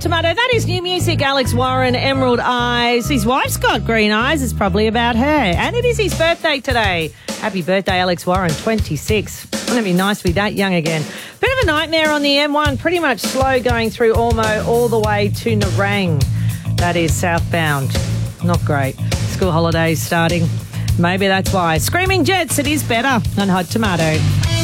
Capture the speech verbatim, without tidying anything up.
Tomato, that is new music. Alex Warren, Emerald Eyes. His wife's got green eyes. It's probably about her. And it is his birthday today. Happy birthday, Alex Warren, twenty-six. Wouldn't it be nice to be that young again? Bit of a nightmare on the M one. Pretty much slow going through Ormo all the way to Nerang. That is southbound. Not great. School holidays starting. Maybe that's why. Screaming Jets, it is better on Hot Tomato.